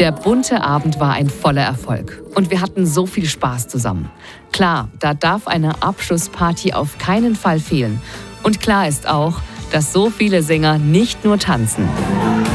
Der bunte Abend war ein voller Erfolg und wir hatten so viel Spaß zusammen. Klar, da darf eine Abschlussparty auf keinen Fall fehlen. Und klar ist auch, dass so viele Sänger nicht nur tanzen.